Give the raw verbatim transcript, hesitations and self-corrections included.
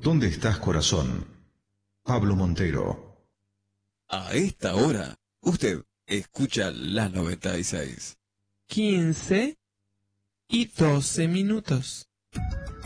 ¿Dónde estás, corazón? Pablo Montero. A esta hora, usted escucha la noventa y seis. quince y doce minutos.